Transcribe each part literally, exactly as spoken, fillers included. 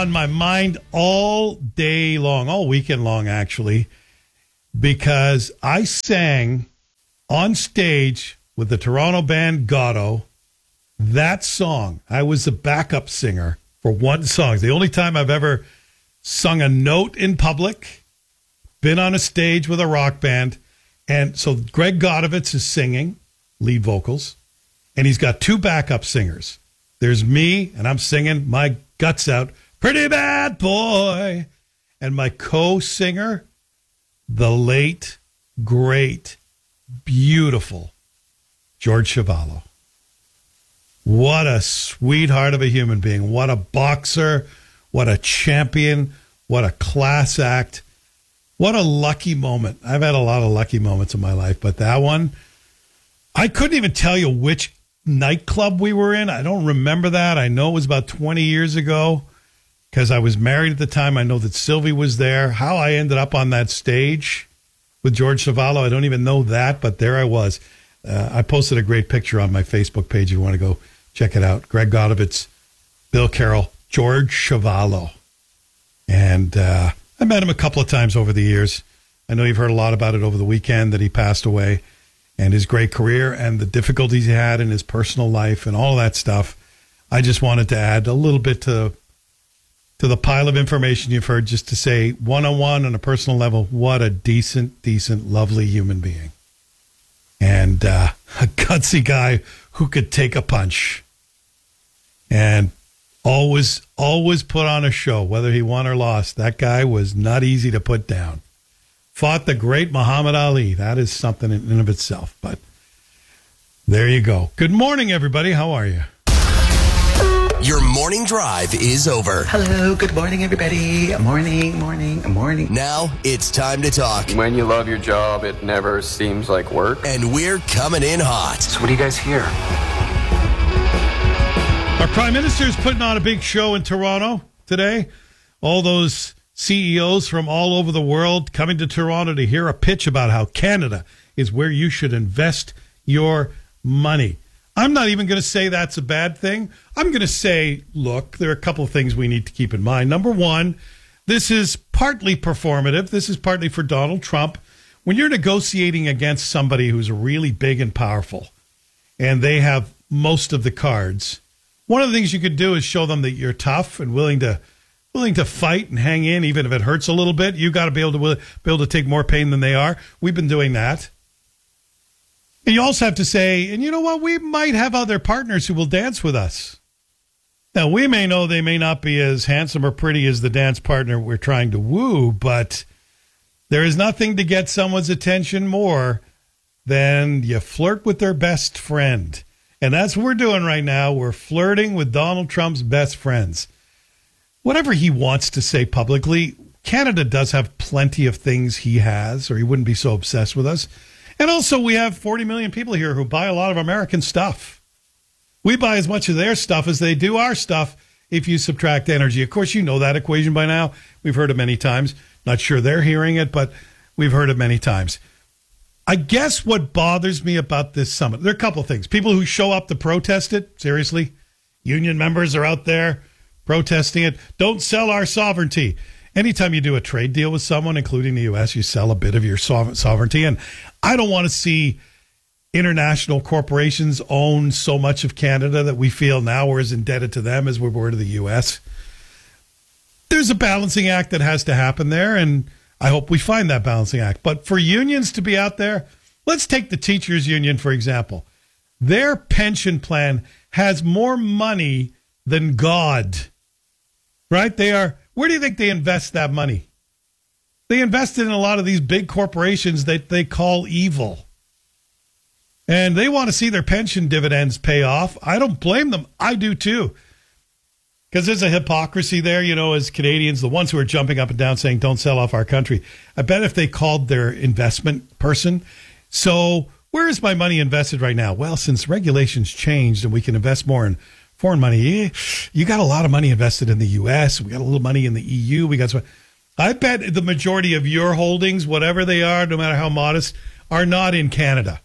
on my mind all day long, all weekend long, actually, because I sang on stage with the Toronto band Gatto that song. I was the backup singer for one song. It's the only time I've ever sung a note in public, been on a stage with a rock band. And so Greg Godovitz is singing lead vocals, and he's got two backup singers. There's me, and I'm singing my guts out, Pretty Bad Boy. And my co-singer, the late, great, beautiful George Chuvalo. What a sweetheart of a human being. What a boxer. What a champion. What a class act. What a lucky moment. I've had a lot of lucky moments in my life, but that one, I couldn't even tell you which nightclub we were in. I don't remember that. I know it was about twenty years ago because I was married at the time. I know that Sylvie was there. How I ended up on that stage with George Chuvalo, I don't even know that, but there I was. Uh, I posted a great picture on my Facebook page if you want to go check it out. Greg Godovitz, Bill Carroll, George Chuvalo. And uh, I met him a couple of times over the years. I know you've heard a lot about it over the weekend that he passed away and his great career and the difficulties he had in his personal life and all that stuff. I just wanted to add a little bit to to the pile of information you've heard, just to say one-on-one on a personal level, what a decent, decent, lovely human being. And uh, a gutsy guy who could take a punch. And always, always put on a show, whether he won or lost. That guy was not easy to put down. Fought the great Muhammad Ali. That is something in and of itself. But there you go. Good morning, everybody. How are you? Your morning drive is over. Hello, good morning, everybody. Morning, morning, morning. Now it's time to talk. When you love your job, it never seems like work. And we're coming in hot. So what do you guys hear? Our Prime Minister is putting on a big show in Toronto today. All those C E Os from all over the world coming to Toronto to hear a pitch about how Canada is where you should invest your money. I'm not even going to say that's a bad thing. I'm going to say, look, there are a couple of things we need to keep in mind. Number one, this is partly performative. This is partly for Donald Trump. When you're negotiating against somebody who's really big and powerful and they have most of the cards, one of the things you could do is show them that you're tough and willing to willing to fight and hang in, even if it hurts a little bit. You got to be able to be able to take more pain than they are. We've been doing that. And you also have to say, and you know what, we might have other partners who will dance with us. Now, we may know they may not be as handsome or pretty as the dance partner we're trying to woo, but there is nothing to get someone's attention more than you flirt with their best friend. And that's what we're doing right now. We're flirting with Donald Trump's best friends. Whatever he wants to say publicly, Canada does have plenty of things he has, or he wouldn't be so obsessed with us. And also, we have forty million people here who buy a lot of American stuff. We buy as much of their stuff as they do our stuff if you subtract energy. Of course, you know that equation by now. We've heard it many times. Not sure they're hearing it, but we've heard it many times. I guess what bothers me about this summit, there are a couple of things. People who show up to protest it, seriously, union members are out there protesting it. Don't sell our sovereignty. Anytime you do a trade deal with someone, including the U S, you sell a bit of your sovereignty. And I don't want to see international corporations own so much of Canada that we feel now we're as indebted to them as we were to the U S. There's a balancing act that has to happen there, and I hope we find that balancing act. But for unions to be out there, let's take the teachers union, for example. Their pension plan has more money than God, right? They are. Where do you think they invest that money? They invest it in a lot of these big corporations that they call evil. And they want to see their pension dividends pay off. I don't blame them. I do too. Because there's a hypocrisy there, you know, as Canadians, the ones who are jumping up and down saying, don't sell off our country. I bet if they called their investment person, so where is my money invested right now? Well, since regulations changed and we can invest more in foreign money, you got a lot of money invested in the U S. We got a little money in the E U. We got some. I bet the majority of your holdings, whatever they are, no matter how modest, are not in Canada.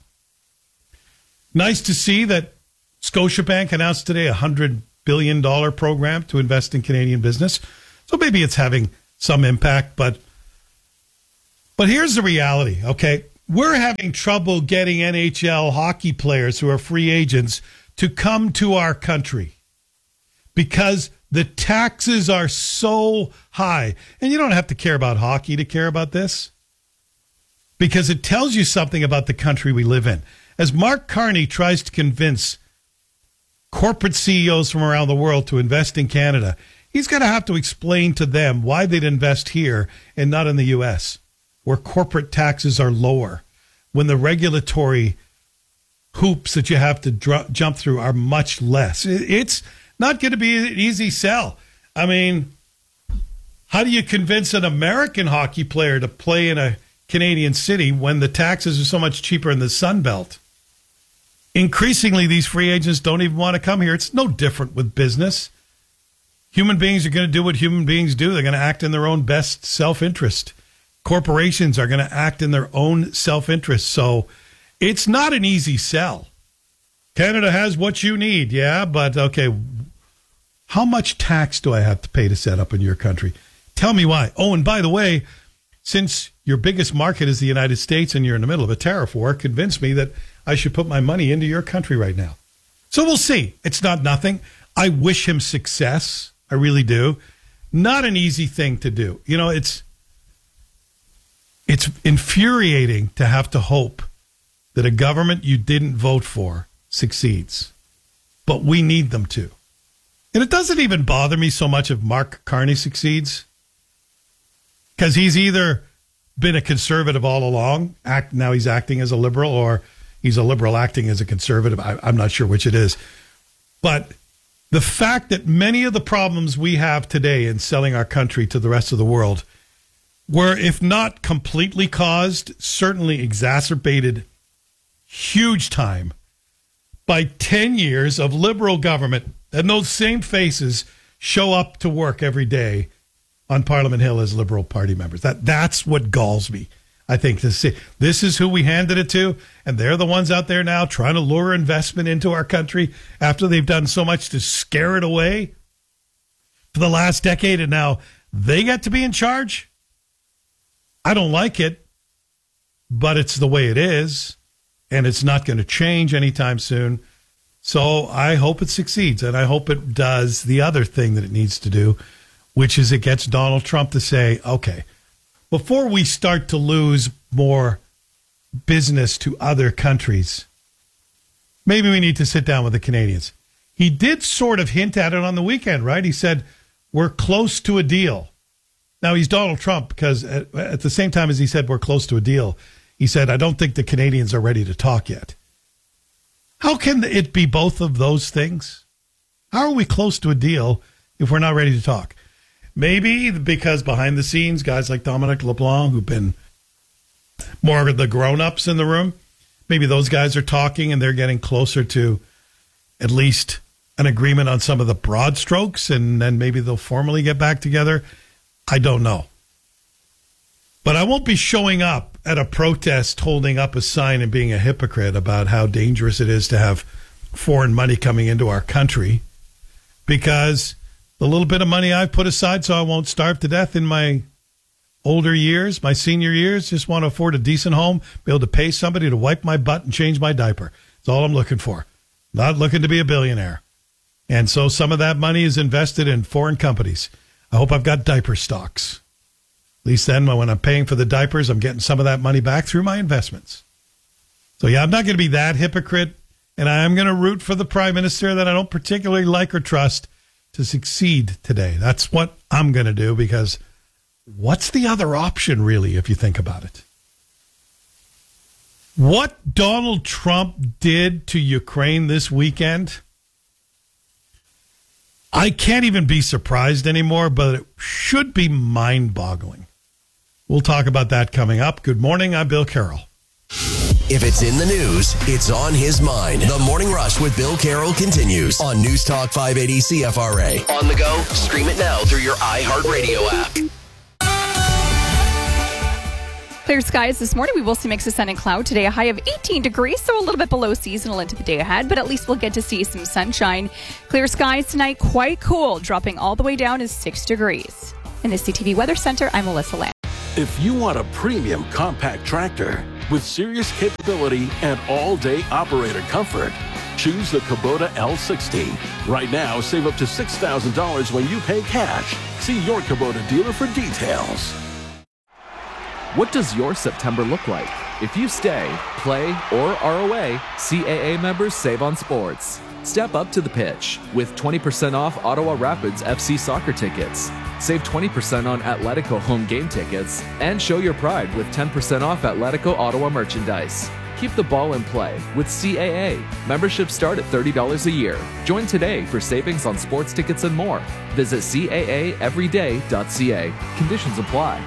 Nice to see that Scotiabank announced today a one hundred billion dollars program to invest in Canadian business. So maybe it's having some impact, but but here's the reality, okay? We're having trouble getting N H L hockey players who are free agents to come to our country because the taxes are so high. And you don't have to care about hockey to care about this, because it tells you something about the country we live in. As Mark Carney tries to convince corporate C E Os from around the world to invest in Canada, he's going to have to explain to them why they'd invest here and not in the U S, where corporate taxes are lower, when the regulatory hoops that you have to dr- jump through are much less. It's not going to be an easy sell. I mean, how do you convince an American hockey player to play in a Canadian city when the taxes are so much cheaper in the Sun Belt? Increasingly, these free agents don't even want to come here. It's no different with business. Human beings are going to do what human beings do. They're going to act in their own best self-interest. Corporations are going to act in their own self-interest. So it's not an easy sell. Canada has what you need, yeah, but okay, how much tax do I have to pay to set up in your country? Tell me why. Oh, and by the way, since your biggest market is the United States and you're in the middle of a tariff war, convince me that I should put my money into your country right now. So we'll see. It's not nothing. I wish him success. I really do. Not an easy thing to do. You know, it's it's infuriating to have to hope that a government you didn't vote for succeeds. But we need them to. And it doesn't even bother me so much if Mark Carney succeeds, because he's either been a conservative all along, act now he's acting as a liberal, or he's a liberal acting as a conservative. I, I'm not sure which it is. But the fact that many of the problems we have today in selling our country to the rest of the world were, if not completely caused, certainly exacerbated huge time by ten years of liberal government, and those same faces show up to work every day on Parliament Hill as Liberal Party members. That That's what galls me, I think, to see. This is who we handed it to, and they're the ones out there now trying to lure investment into our country after they've done so much to scare it away for the last decade, and now they get to be in charge? I don't like it, but it's the way it is, and it's not going to change anytime soon. So I hope it succeeds, and I hope it does the other thing that it needs to do, which is it gets Donald Trump to say, okay, before we start to lose more business to other countries, maybe we need to sit down with the Canadians. He did sort of hint at it on the weekend, right? He said, we're close to a deal. Now, he's Donald Trump, because at, at the same time as he said we're close to a deal, he said, I don't think the Canadians are ready to talk yet. How can it be both of those things? How are we close to a deal if we're not ready to talk? Maybe because behind the scenes, guys like Dominic LeBlanc, who've been more of the grown-ups in the room, maybe those guys are talking and they're getting closer to at least an agreement on some of the broad strokes, and then maybe they'll formally get back together. I don't know. But I won't be showing up at a protest holding up a sign and being a hypocrite about how dangerous it is to have foreign money coming into our country, because the little bit of money I've put aside so I won't starve to death in my older years, my senior years, just want to afford a decent home, be able to pay somebody to wipe my butt and change my diaper. That's all I'm looking for. Not looking to be a billionaire. And so some of that money is invested in foreign companies. I hope I've got diaper stocks. At least then when I'm paying for the diapers, I'm getting some of that money back through my investments. So yeah, I'm not going to be that hypocrite, and I am going to root for the prime minister that I don't particularly like or trust to succeed today. That's what I'm going to do, because what's the other option, really, if you think about it? What Donald Trump did to Ukraine this weekend, I can't even be surprised anymore, but it should be mind-boggling. We'll talk about that coming up. Good morning, I'm Bill Carroll. If it's in the news, it's on his mind. The Morning Rush with Bill Carroll continues on News Talk five eighty C F R A. On the go, stream it now through your iHeartRadio app. Clear skies this morning. We will see mix of sun and cloud today. A high of eighteen degrees, so a little bit below seasonal into the day ahead, but at least we'll get to see some sunshine. Clear skies tonight, quite cool, dropping all the way down to six degrees. In the C T V Weather Center, I'm Melissa Lamb. If you want a premium compact tractor with serious capability and all-day operator comfort, choose the Kubota L sixty. Right now, save up to six thousand dollars when you pay cash. See your Kubota dealer for details. What does your September look like? If you stay, play, or are away, C A A members save on sports. Step up to the pitch with twenty percent off Ottawa Rapids F C soccer tickets. Save twenty percent on Atletico home game tickets and show your pride with ten percent off Atletico Ottawa merchandise. Keep the ball in play with C A A. Memberships start at thirty dollars a year. Join today for savings on sports tickets and more. Visit C A A everyday dot C A. Conditions apply.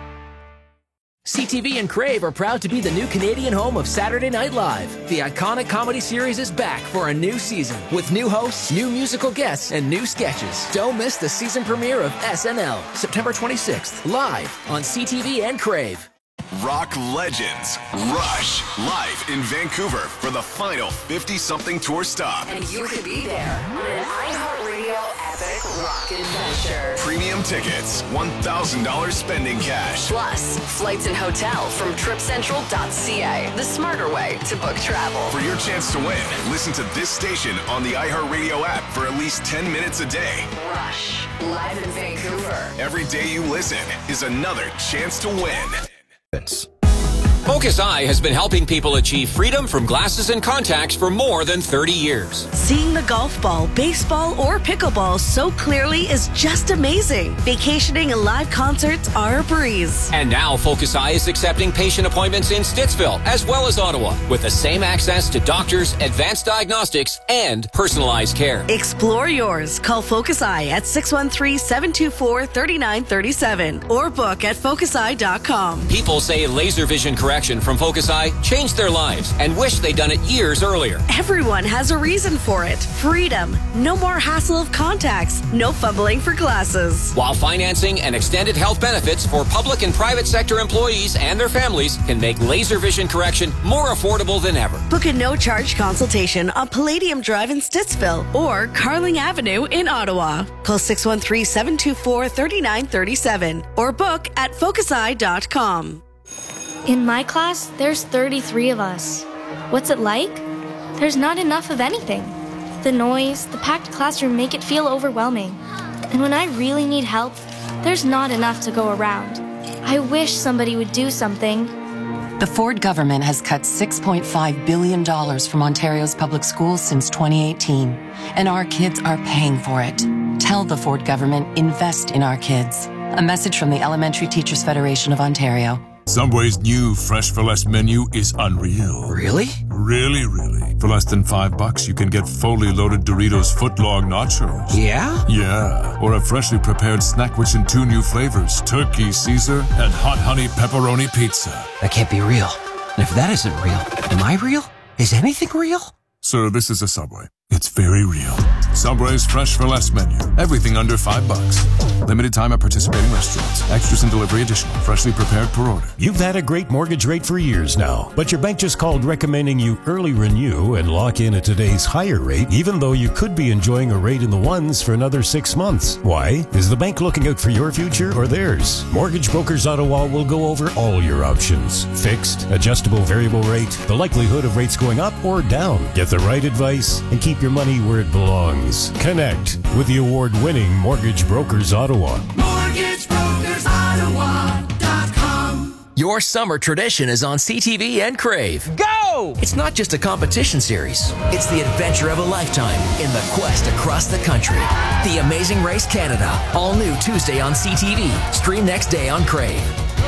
C T V and Crave are proud to be the new Canadian home of Saturday Night Live. The iconic comedy series is back for a new season with new hosts, new musical guests, and new sketches. Don't miss the season premiere of S N L, September twenty-sixth, live on C T V and Crave. Rock legends Rush live in Vancouver for the final fifty-something tour stop. And you could be there on an iHeartRadio epic rock adventure. Premium tickets, one thousand dollars spending cash. Plus, flights and hotel from trip central dot c a, the smarter way to book travel. For your chance to win, listen to this station on the iHeartRadio app for at least ten minutes a day. Rush, live in Vancouver. Every day you listen is another chance to win. Focus Eye has been helping people achieve freedom from glasses and contacts for more than thirty years. Seeing the golf ball, baseball, or pickleball so clearly is just amazing. Vacationing and live concerts are a breeze. And now Focus Eye is accepting patient appointments in Stittsville as well as Ottawa with the same access to doctors, advanced diagnostics, and personalized care. Explore yours. Call Focus Eye at six one three, seven two four, three nine three seven or book at focus eye dot com. People say laser vision correction from Focus Eye changed their lives and wish they'd done it years earlier. Everyone has a reason for it. Freedom. No more hassle of contacts. No fumbling for glasses. While financing and extended health benefits for public and private sector employees and their families can make laser vision correction more affordable than ever. Book a no-charge consultation on Palladium Drive in Stittsville or Carling Avenue in Ottawa. Call six one three, seven two four, three nine three seven or book at focus eye dot com. In my class, there's thirty-three of us. What's it like? There's not enough of anything. The noise, the packed classroom make it feel overwhelming. And when I really need help, there's not enough to go around. I wish somebody would do something. The Ford government has cut six point five billion dollars from Ontario's public schools since twenty eighteen, and our kids are paying for it. Tell the Ford government, invest in our kids. A message from the Elementary Teachers Federation of Ontario. Subway's new Fresh for Less menu is unreal. Really? Really, really. For less than five bucks, you can get fully loaded Doritos footlong nachos. Yeah? Yeah. Or a freshly prepared snack which in two new flavors, turkey Caesar and hot honey pepperoni pizza. That can't be real. And if that isn't real, am I real? Is anything real? Sir, this is a Subway. It's very real. Subway's Fresh for Less menu. Everything under five bucks. Limited time at participating restaurants. Extras and delivery additional. Freshly prepared per order. You've had a great mortgage rate for years now, but your bank just called recommending you early renew and lock in at today's higher rate, even though you could be enjoying a rate in the ones for another six months. Why? Is the bank looking out for your future or theirs? Mortgage Brokers Ottawa will go over all your options. Fixed, adjustable variable rate, the likelihood of rates going up or down. Get the right advice and keep your money where it belongs. Connect with the award-winning Mortgage Brokers Ottawa. mortgage brokers ottawa dot com. Your summer tradition is on C T V and Crave. Go! It's not just a competition series. It's the adventure of a lifetime in the quest across the country. The Amazing Race Canada. All new Tuesday on C T V. Stream next day on Crave.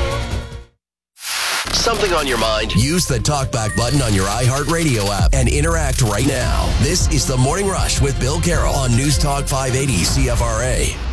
Something on your mind? Use the talkback button on your iHeartRadio app and interact right now. This is The Morning Rush with Bill Carroll on News Talk five eighty C F R A.